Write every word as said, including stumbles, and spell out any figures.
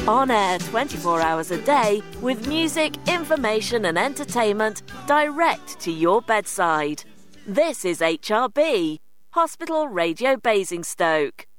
On air twenty-four hours a day with music, information and entertainment direct to your bedside. This is H R B, Hospital Radio Basingstoke.